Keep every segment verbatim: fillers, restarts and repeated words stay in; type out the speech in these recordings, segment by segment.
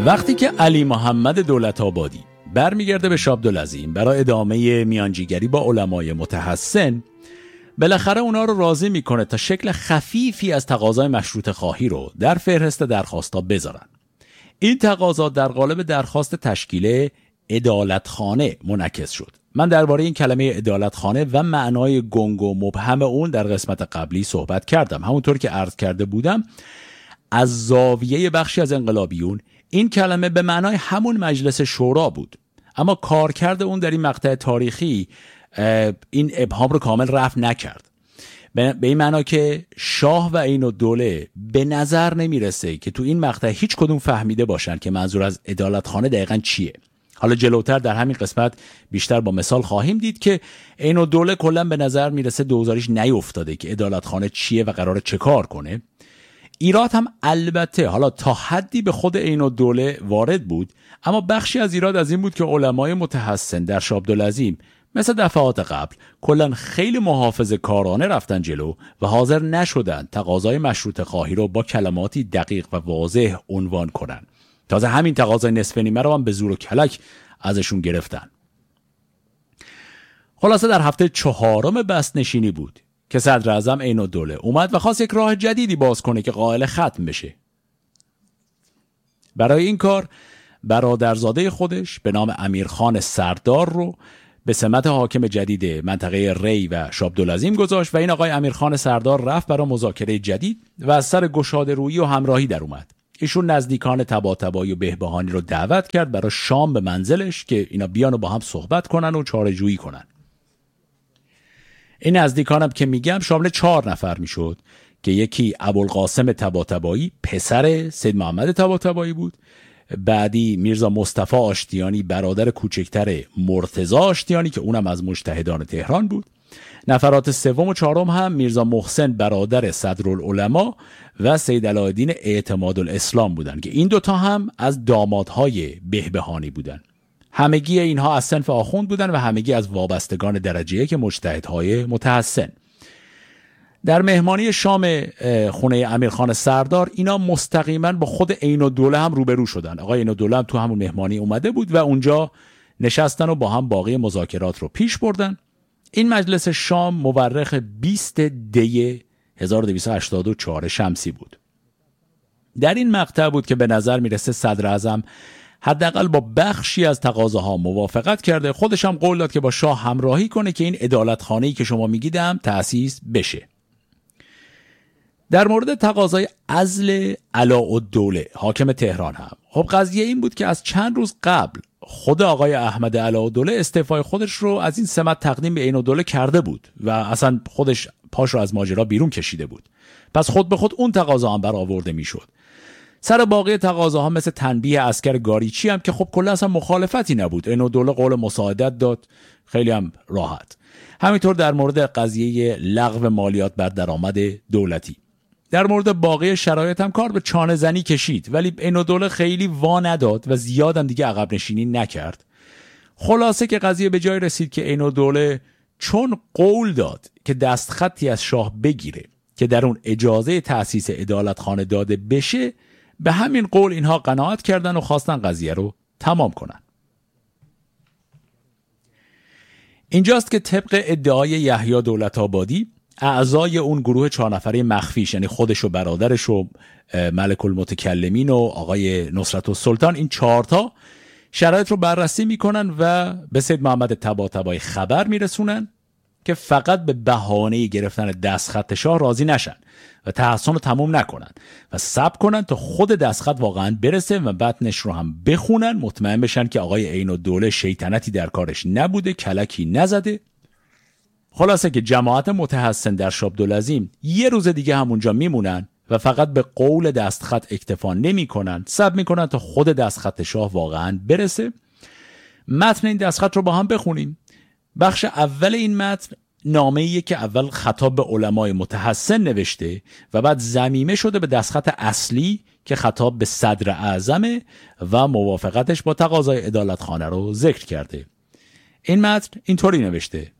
وقتی که علی محمد دولت‌آبادی برمیگرده به شاه عبدالعظیم برای ادامه میانجیگری با علمای متحسن، بالاخره اونا رو راضی میکنه تا شکل خفیفی از تقاضای مشروط خواهی رو در فهرست درخواستا بذارن. این تقاضا در قالب درخواست تشکیل عدالتخانه منعکس شد. من درباره این کلمه عدالتخانه و معنای گنگ و مبهم اون در قسمت قبلی صحبت کردم. همونطور که عرض کرده بودم، از زاویه بخشی از انقلابیون این کلمه به معنای همون مجلس شورا بود، اما کارکرد اون در این مقطع تاریخی این ابهام رو کامل رفع نکرد. به این معنا که شاه و عین‌الدوله به نظر نمیرسه که تو این مقطع هیچ کدوم فهمیده باشن که منظور از عدالتخانه دقیقاً چیه. حالا جلوتر در همین قسمت بیشتر با مثال خواهیم دید که عین‌الدوله کلاً به نظر میرسه دوزاریش نیفتاده که عدالتخانه چیه و قراره چه کار کنه. ایراد هم البته حالا تا حدی به خود عین‌الدوله وارد بود، اما بخشی از ایراد از این بود که علمای متحسن در شاه عبدالعظیم مثل دفعات قبل کلاً خیلی محافظه کارانه رفتن جلو و حاضر نشدن تقاضای مشروط خواهی رو با کلماتی دقیق و واضح عنوان کنن. تازه همین تقاضای نصف نیمه رو هم به زور و کلک ازشون گرفتن. خلاصه در هفته چهارم بست نشینی بود که صدر اعظم عین‌الدوله اومد و خواست یک راه جدیدی باز کنه که قائل ختم بشه. برای این کار برادرزاده خودش به نام امیرخان سردار رو به سمت حاکم جدید منطقه ری و شاه عبدالعظیم گذاشت و این آقای امیرخان سردار رفت برای مذاکره جدید و از سر گشاده رویی و همراهی در اومد. ایشون نزدیکان طباطبایی و بهبهانی رو دعوت کرد برای شام به منزلش که اینا بیان و با هم صحبت کنن و چاره‌جویی کنن. این نزدیکانم که میگم شامل چهار نفر میشد که یکی ابوالقاسم طباطبایی پسر سید محمد طباطبایی بود، بعدی میرزا مصطفی آشتیانی برادر کوچکتر مرتضی آشتیانی که اونم از مجتهدان تهران بود، نفرات سوم و چهارم هم میرزا محسن برادر صدرالعلما و سید علاءالدین اعتمادالاسلام بودن که این دوتا هم از دامادهای بهبهانی بودن. همگی اینها از صنف آخوند بودن و همگی از وابستگان درجه یک مجتهدهای متحسن. در مهمانی شام خونه امیرخان سردار اینا مستقیما با خود عین‌الدوله هم روبرو شدن. آقای عین‌الدوله هم تو همون مهمانی اومده بود و اونجا نشستن و با هم باقی مذاکرات رو پیش بردن. این مجلس شام مورخ بیست دی هزار و دویست و هشتاد و چهار شمسی بود. در این مقطع بود که به نظر میرسه صدر اعظم حداقل با بخشی از تقاضاها موافقت کرده. خودش هم قول داد که با شاه همراهی کنه که این عدالتخانه‌ای که شما میگید هم تأسیس بشه. در مورد تقاضای عزل علاءالدوله حاکم تهران هم خب قضیه این بود که از چند روز قبل خود آقای احمد علاءالدوله استعفای خودش رو از این سمت تقدیم به عین‌الدوله کرده بود و اصلا خودش پاش رو از ماجرا بیرون کشیده بود. پس خود به خود اون تقاضا هم برآورده میشد. سر باقی تقاضاها مثل تنبیه عسکر گاریچی هم که خب کلا اصلا مخالفتی نبود، عین‌الدوله قول مساعدت داد، خیلی هم راحت. همینطور در مورد قضیه لغو مالیات بر درآمد دولتی. در مورد باقی شرایط هم کار به چانه زنی کشید، ولی عین‌الدوله خیلی وا نداد و زیاد هم دیگه عقب نشینی نکرد. خلاصه که قضیه به جای رسید که عین‌الدوله چون قول داد که دستخطی از شاه بگیره که در اون اجازه تأسیس عدالتخانه داده بشه، به همین قول اینها قناعت کردن و خواستن قضیه رو تمام کنن. اینجاست که طبق ادعای یحیی دولت‌آبادی اعضای اون گروه چهار نفره مخفیش، یعنی خودش و برادرش و ملک المتکلمین و آقای نصرت السلطان، این چهارتا شرایط رو بررسی میکنن و به سید محمد طباطبایی خبر میرسونن که فقط به بهانه گرفتن دستخط شاه راضی نشن و تحسن رو تموم نکنن و صبر کنن تا خود دستخط واقعا برسه و متنش رو هم بخونن، مطمئن بشن که آقای عین‌الدوله شیطنتی در کارش نبوده، کلکی نزده. خلاصه که جماعت متحسن در شاه عبدالعظیم یه روز دیگه همونجا میمونن و فقط به قول دستخط اکتفا نمی کنن، صبر می کنن تا خود دستخط شاه واقعا برسه. متن این دستخط رو با هم بخونیم. بخش اول این متن نامه‌ایه که اول خطاب به علمای متحسن نوشته و بعد ضمیمه شده به دستخط اصلی که خطاب به صدر اعظمه و موافقتش با تقاضای عدالتخانه رو ذکر کرده. این متن اینطوری نوشته: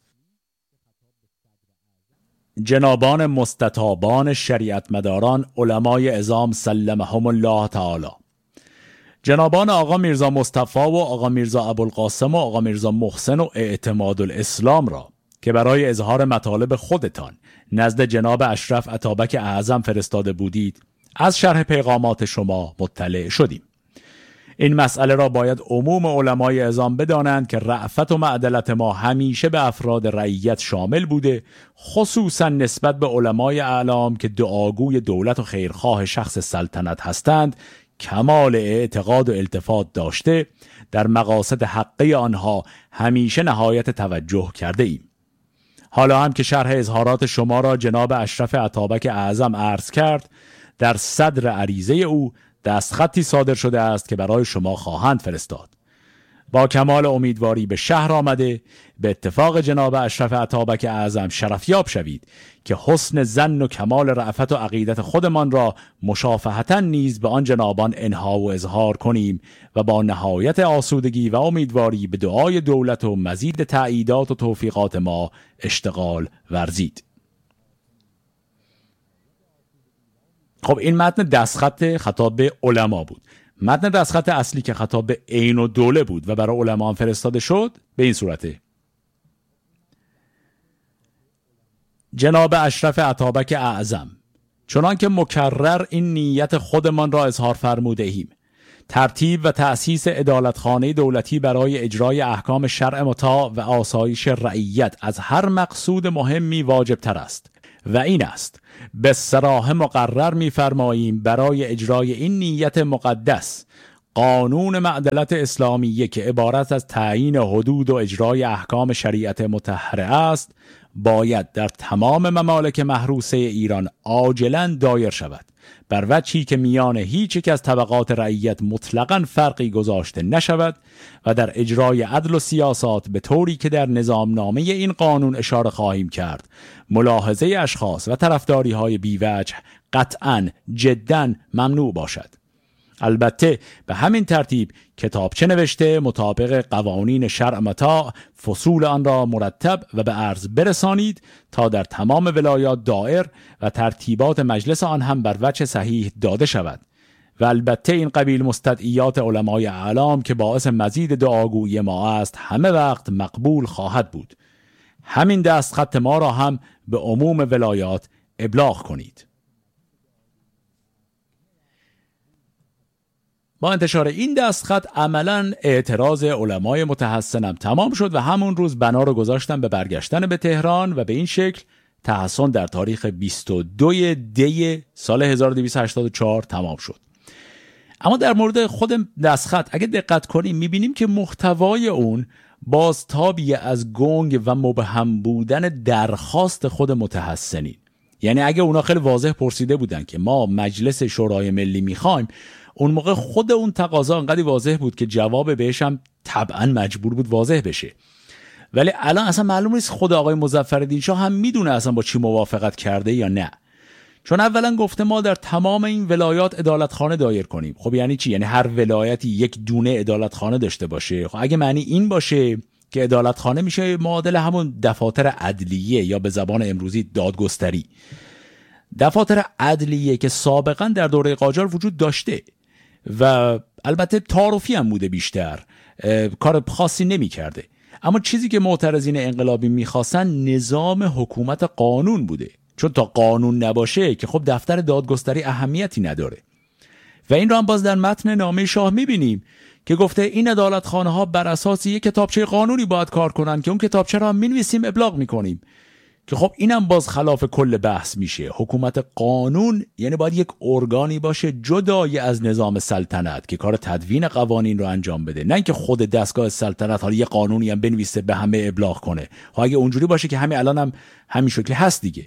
جنابان مستطابان شریعت مداران علمای عظام سلمهم الله تعالی، جنابان آقا میرزا مصطفی و آقا میرزا ابوالقاسم و آقا میرزا محسن و اعتماد الاسلام را که برای اظهار مطالب خودتان نزد جناب اشرف اتابک اعظم فرستاده بودید از شرح پیغامات شما مطلع شدیم. این مسئله را باید عموم علمای عظام بدانند که رأفت و معدلت ما همیشه به افراد رعیت شامل بوده، خصوصا نسبت به علمای اعلام که دعاگوی دولت و خیرخواه شخص سلطنت هستند کمال اعتقاد و التفات داشته در مقاصد حقی آنها همیشه نهایت توجه کرده ایم. حالا هم که شرح اظهارات شما را جناب اشرف اتابک اعظم عرض کرد، در صدر عریضه او دستخطی صادر شده است که برای شما خواهند فرستاد. با کمال امیدواری به شهر آمده به اتفاق جناب اشرف اتابک اعظم شرفیاب شوید که حسن ظن و کمال رأفت و عقیدت خودمان را مشافهةً نیز به آن جنابان انها و اظهار کنیم و با نهایت آسودگی و امیدواری به دعای دولت و مزید تأییدات و توفیقات ما اشتغال ورزید. خب این متن دستخط خطاب به علما بود. متن دستخط اصلی که خطاب به عین و دوله بود و برای علما فرستاده شد به این صورته: جناب اشرف اتابک اعظم، چنان که مکرر این نیت خودمان را اظهار فرموده ایم، ترتیب و تأسیس عدالتخانه دولتی برای اجرای احکام شرع مطاع و آسایش رعیت از هر مقصود مهمی واجب تر است و این است به صراحه مقرر می‌فرماییم برای اجرای این نیت مقدس قانون معدلت اسلامیه که عبارت از تعیین حدود و اجرای احکام شریعت مطهره است باید در تمام ممالک محروسه ایران عاجلاً دایر شود، بر وجهی که میان هیچ یک از طبقات رعیت مطلقاً فرقی گذاشته نشود و در اجرای عدل و سیاست به طوری که در نظامنامه این قانون اشاره خواهیم کرد ملاحظه اشخاص و طرفداری های بیوجه قطعاً جداً ممنوع باشد. البته به همین ترتیب کتابچه نوشته مطابق قوانین شرع مطاع فصول آن را مرتب و به عرض برسانید تا در تمام ولایات دائر و ترتیبات مجلس آن هم بر وجه صحیح داده شود و البته این قبیل مستدعیات علمای اعلام که باعث مزید دعاگویی ما است همه وقت مقبول خواهد بود. همین دستخط ما را هم به عموم ولایات ابلاغ کنید. با انتشار این دستخط عملاً اعتراض علمای متحسنم تمام شد و همون روز بنا رو گذاشتن به برگشتن به تهران و به این شکل تحسن در تاریخ بیست و دو دی سال هزار و دویست و هشتاد و چهار تمام شد. اما در مورد خود دستخط اگه دقت کنیم میبینیم که محتوای اون بازتابی از گنگ و مبهم بودن درخواست خود متحسنین. یعنی اگه اونا خیلی واضح پرسیده بودن که ما مجلس شورای ملی میخوایم، اون موقع خود اون تقاضا انقدر واضح بود که جواب بهش هم طبعا مجبور بود واضح بشه. ولی الان اصلا معلوم نیست خود آقای مظفرالدین شاه هم میدونه اصلا با چی موافقت کرده یا نه. چون اولا گفته ما در تمام این ولایات عدالتخانه دایر کنیم. خب یعنی چی؟ یعنی هر ولایتی یک دونه عدالتخانه داشته باشه. خب اگه معنی این باشه که عدالتخانه میشه معادل همون دفاتر عدلیه یا به زبان امروزی دادگستری. دفاتر عدلیه که سابقا در دوره قاجار وجود داشته و البته تعارفی هم بوده، بیشتر کار خاصی نمی کرده. اما چیزی که معترضین انقلابی میخواستن نظام حکومت قانون بوده، چون تا قانون نباشه که خب دفتر دادگستری اهمیتی نداره. و این رو هم باز در متن نامه شاه میبینیم که گفته این عدالتخانه ها بر اساس یک کتابچه قانونی باید کار کنن که اون کتابچه رو هم مینویسیم ابلاغ میکنیم، که خب اینم باز خلاف کل بحث میشه. حکومت قانون یعنی باید یک ارگانی باشه جدای از نظام سلطنت که کار تدوین قوانین رو انجام بده، نه اینکه خود دستگاه سلطنت حالا یه قانونی هم بنویسه به همه ابلاغ کنه. خب اگه اونجوری باشه که همین الان هم همین شکلی هست دیگه.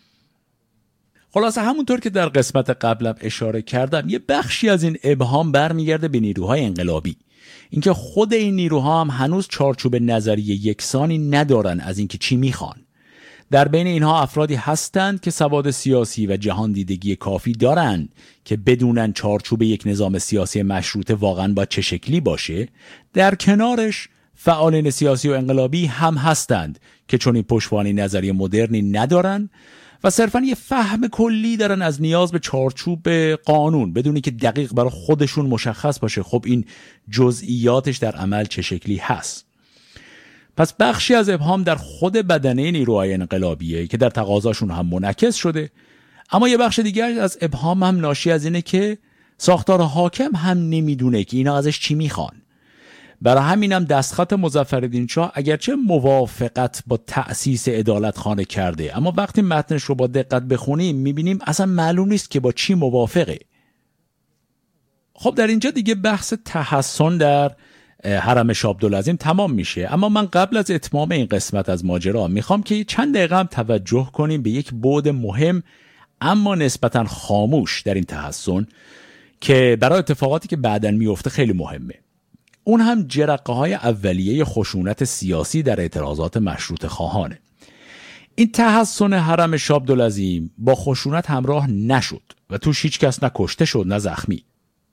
خلاصه همونطور که در قسمت قبلم اشاره کردم یه بخشی از این ابهام برمیگرده به نیروهای انقلابی، اینکه خود این نیروها هم هنوز چارچوب نظری یکسانی ندارن از اینکه چی میخوان. در بین اینها افرادی هستند که سواد سیاسی و جهان دیدگی کافی دارند که بدونن چارچوب یک نظام سیاسی مشروطه واقعا با چه شکلی باشه. در کنارش فعالین سیاسی و انقلابی هم هستند که چون این پشتوانه نظری مدرنی ندارن و صرفا یه فهم کلی دارن از نیاز به چارچوب قانون، بدونی که دقیق برای خودشون مشخص باشه خب این جزئیاتش در عمل چه شکلی هست. پس بخشی از ابهام در خود بدنه نیروهای انقلابیه که در تقاضاشون هم منعکس شده، اما یه بخش دیگر از ابهام هم ناشی از اینه که ساختار حاکم هم نمیدونه که اینا ازش چی میخوان. برای همینم دستخط مظفرالدین شاه اگرچه موافقت با تأسیس عدالتخانه کرده، اما وقتی متنش رو با دقت بخونیم میبینیم اصلا معلوم نیست که با چی موافقه. خب در اینجا دیگه بحث تحسن در حرم شاه عبدالعظیم تمام میشه، اما من قبل از اتمام این قسمت از ماجرا میخوام که چند دقیقه هم توجه کنیم به یک بعد مهم اما نسبتاً خاموش در این تحسن که برای اتفاقاتی که بعداً میفته خیلی مهمه. اون هم جرقه های اولیه خشونت سیاسی در اعتراضات مشروطه خواهانه. این تحسن حرم شاه عبدالعظیم با خشونت همراه نشد و توش هیچ کس نه کشته شد نه زخمی،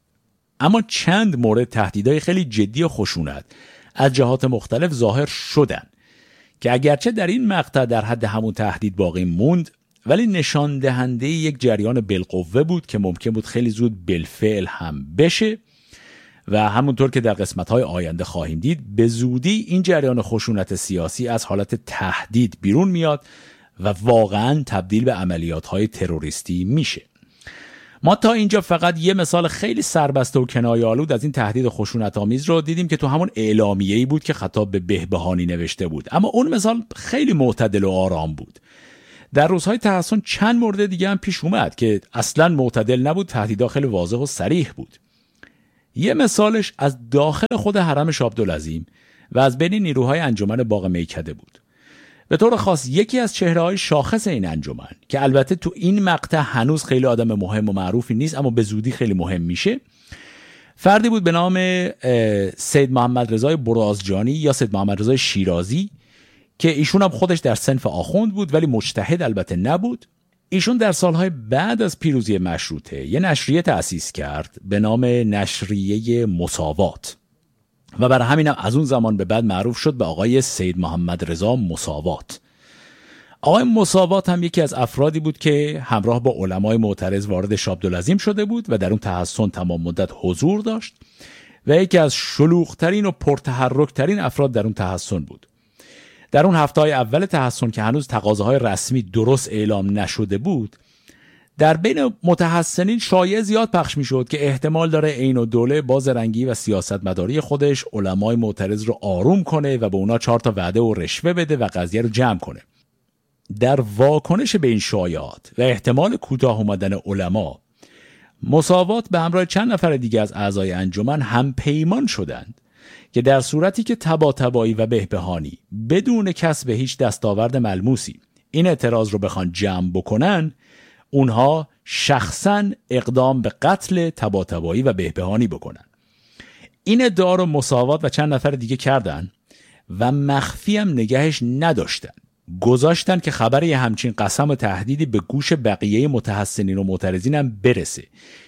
اما چند مورد تهدیدهای خیلی جدی و خشونت از جهات مختلف ظاهر شدن که اگرچه در این مقطع در حد همون تهدید باقی موند، ولی نشان دهنده یک جریان بالقوه بود که ممکن بود خیلی زود بالفعل هم بشه و همونطور که در قسمت‌های آینده خواهیم دید به زودی این جریان خشونت سیاسی از حالت تهدید بیرون میاد و واقعاً تبدیل به عملیات‌های تروریستی میشه. ما تا اینجا فقط یه مثال خیلی سربسته و کنایه‌آلود از این تهدید خشونت‌آمیز رو دیدیم که تو همون اعلامیه‌ای بود که خطاب به بهبهانی نوشته بود، اما اون مثال خیلی معتدل و آرام بود. در روزهای تحسن چند مورد دیگه هم پیش اومد که اصلاً معتدل نبود، تهدیدها خیلی واضح و صریح بود. یه مثالش از داخل خود حرم شاه عبدالعظیم و از بین نیروهای انجمن باغ میکده بود. به طور خاص یکی از چهره‌های شاخص این انجمن که البته تو این مقطع هنوز خیلی آدم مهم و معروفی نیست اما به زودی خیلی مهم میشه، فردی بود به نام سید محمد رضای برازجانی یا سید محمد رضای شیرازی که ایشون هم خودش در صنف آخوند بود ولی مجتهد البته نبود. ایشون در سالهای بعد از پیروزی مشروطه یه نشریه تأسیس کرد به نام نشریه مساوات و برای همینم از اون زمان به بعد معروف شد به آقای سید محمد رضا مساوات. آقای مساوات هم یکی از افرادی بود که همراه با علمای معترض وارد شاه عبدالعظیم شده بود و در اون تحسن تمام مدت حضور داشت و یکی از شلوغ‌ترین و پرتحرک‌ترین افراد در اون تحسن بود. در اون هفته‌های اول تحسن که هنوز تقاضاهای رسمی درست اعلام نشده بود، در بین متحسنین شایعه زیاد پخش می‌شد که احتمال داره عین الدوله با زرنگی و سیاستمداری خودش علمای معترض رو آروم کنه و به اونا چهار تا وعده و رشوه بده و قضیه رو جمع کنه. در واکنش به این شایعات و احتمال کوتاه اومدن علما، مساوات به همراه چند نفر دیگه از اعضای انجمن هم پیمان شدند که در صورتی که طباطبایی و بهبهانی بدون کسب هیچ دستاورد ملموسی این اعتراض رو بخوان جمع بکنن، اونها شخصاً اقدام به قتل طباطبایی و بهبهانی بکنن. این ادعا رو مساوات و چند نفر دیگه کردن و مخفی هم نگهش نداشتن، گذاشتن که خبر یه همچین قسم و تهدیدی به گوش بقیه متحسنین و معترضین هم برسه.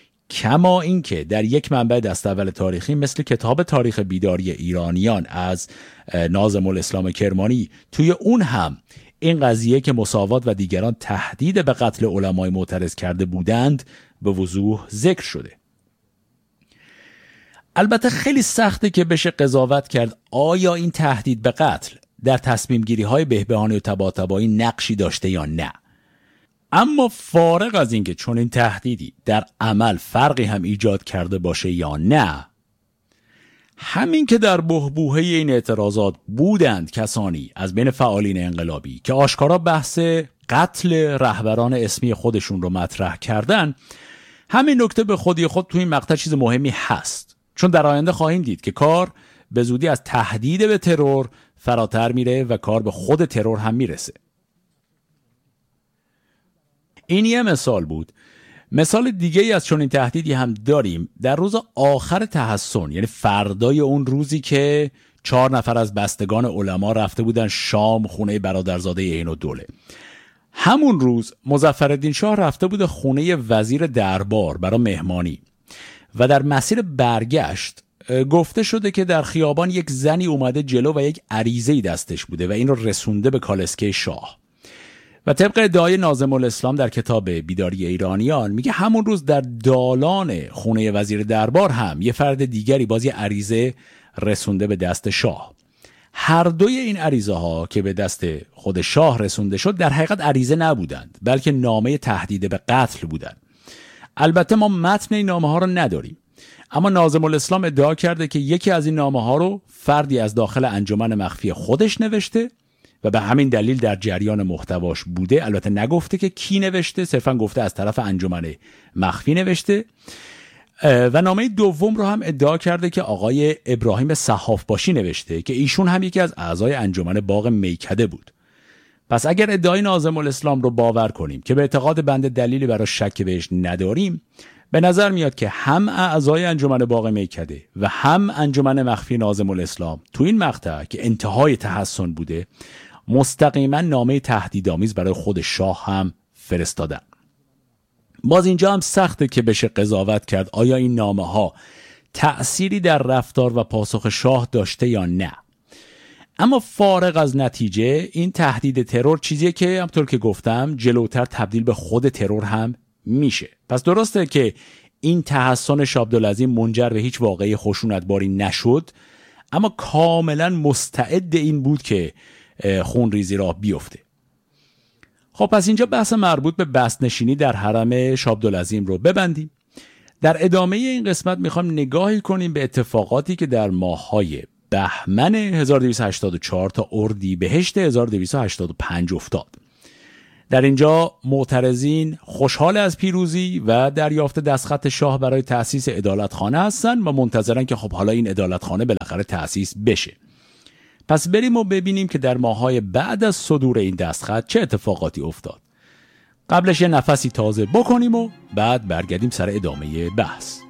کما اینکه در یک منبع دست اول تاریخی مثل کتاب تاریخ بیداری ایرانیان از ناظم الاسلام کرمانی، توی اون هم این قضیه که مساوات و دیگران تهدید به قتل علمای معترض کرده بودند به وضوح ذکر شده. البته خیلی سخته که بشه قضاوت کرد آیا این تهدید به قتل در تصمیم گیری های بهبهانی و طباطبایی نقشی داشته یا نه. اما فارغ از اینکه چون این تهدیدی در عمل فرقی هم ایجاد کرده باشه یا نه، همین که در بحبوحه این اعتراضات بودند کسانی از بین فعالین انقلابی که آشکارا بحث قتل رهبران اسمی خودشون رو مطرح کردن، همین نکته به خودی خود تو این مقطع چیز مهمی هست، چون در آینده خواهیم دید که کار به زودی از تهدید به ترور فراتر میره و کار به خود ترور هم میرسه. این یه مثال بود. مثال دیگه ای از چون این تهدیدی هم داریم در روز آخر تحسن، یعنی فردای اون روزی که چهار نفر از بستگان علما رفته بودن شام خونه برادرزاده عین الدوله. همون روز مظفرالدین شاه رفته بود خونه وزیر دربار برای مهمانی و در مسیر برگشت گفته شده که در خیابان یک زنی اومده جلو و یک عریضه‌ای دستش بوده و این رو رسونده به کالسکه شاه و طبق ادعای ناظم الاسلام در کتاب بیداری ایرانیان میگه همون روز در دالان خونه وزیر دربار هم یه فرد دیگری بازی عریضه رسونده به دست شاه. هر دوی این عریضه ها که به دست خود شاه رسونده شد در حقیقت عریضه نبودند، بلکه نامه تهدید به قتل بودند. البته ما متن این نامه ها رو نداریم، اما ناظم الاسلام ادعا کرده که یکی از این نامه ها رو فردی از داخل انجمن مخفی خودش نوشته و به همین دلیل در جریان محتواش بوده. البته نگفته که کی نوشته، صرفا گفته از طرف انجمن مخفی نوشته. و نامه دوم رو هم ادعا کرده که آقای ابراهیم صحافباشی نوشته که ایشون هم یکی از اعضای انجمن باغ میکده بود. پس اگر ادعای ناظم الاسلام رو باور کنیم که به اعتقاد بنده دلیلی برای شک بهش نداریم، به نظر میاد که هم اعضای انجمن باغ میکده و هم انجمن مخفی ناظم الاسلام تو این مقطع که انتهای تحسن بوده مستقیما نامه تهدیدآمیز برای خود شاه هم فرستادن. باز اینجا هم سخته که بشه قضاوت کرد آیا این نامه ها تأثیری در رفتار و پاسخ شاه داشته یا نه. اما فارغ از نتیجه، این تهدید ترور چیزیه که همطور که گفتم جلوتر تبدیل به خود ترور هم میشه. پس درسته که این تحسن شاه عبدالعظیم منجر به هیچ واقعه خشونتباری نشد، اما کاملا مستعد این بود که خون ریزی راه بیفته. خب پس اینجا بحث مربوط به بست‌نشینی در حرم شاه عبدالعظیم رو ببندیم. در ادامه این قسمت میخوام نگاهی کنیم به اتفاقاتی که در ماه‌های بهمن هزار و دویست و هشتاد و چهار تا اردیبهشت هزار و دویست و هشتاد و پنج افتاد. در اینجا معترضین خوشحال از پیروزی و دریافت دستخط شاه برای تأسیس عدالتخانه هستن و منتظرن که خب حالا این عدالتخانه بالاخره تأسیس بشه. پس بریم و ببینیم که در ماه‌های بعد از صدور این دستخط چه اتفاقاتی افتاد. قبلش یه نفسی تازه بکنیم و بعد برگردیم سر ادامه بحث.